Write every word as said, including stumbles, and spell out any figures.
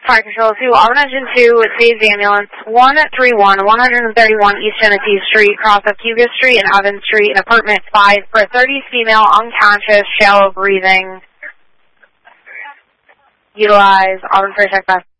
Fire Control two, Auburn Engine two, with Sage Ambulance, one thirty-one, one thirty-one East Genesee Street, cross of Hugo Street and Evans Street, in apartment five, for a thirty female, unconscious, shallow breathing. Utilize Auburn Freight Check Bus.